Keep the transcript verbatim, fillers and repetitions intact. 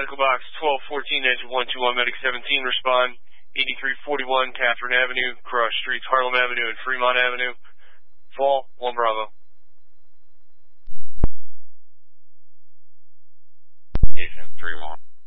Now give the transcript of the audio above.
medical box twelve fourteen, engine one two one, medic seventeen, respond. eighty-three forty-one, Catherine Avenue, cross streets Harlem Avenue and Fremont Avenue. Fall, one Bravo. Agent three one.